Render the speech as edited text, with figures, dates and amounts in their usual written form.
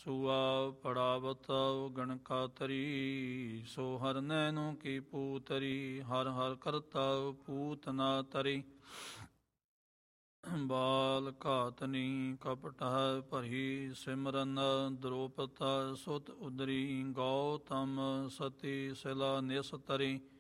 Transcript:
ਸੂਆ ਪੜਾਵਤ ਗਣਕਾ ਤਰੀ, ਸੋ ਹਰ ਨੈਨੋ ਕੀ ਪੂਤਰੀ, ਹਰ ਹਰ ਕਰਤਾ ਪੂਤ ਨਾ ਤਰੀ। ਬਾਲ ਘਾਤਨੀ ਕਪਟ ਹੈ ਭਰੀ, ਸਿਮਰਨ ਦ੍ਰੋਪਦ ਸੁਤ ਉਦਰੀ, ਗੌਤਮ ਸਤੀ ਸਿਲਾ ਨਿਸ ਤਰੀ।